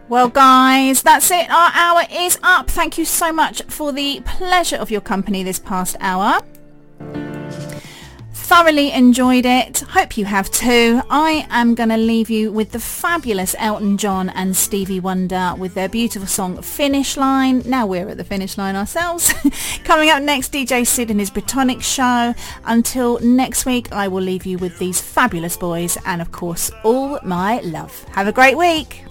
Well, guys, that's it. Our hour is up. Thank you so much for the pleasure of your company this past hour. Thoroughly enjoyed it. Hope you have too. I am going to leave you with the fabulous Elton John and Stevie Wonder with their beautiful song Finish Line. Now we're at the finish line ourselves. Coming up next, DJ Sid and his Britonic show. Until next week, I will leave you with these fabulous boys and, of course, all my love. Have a great week.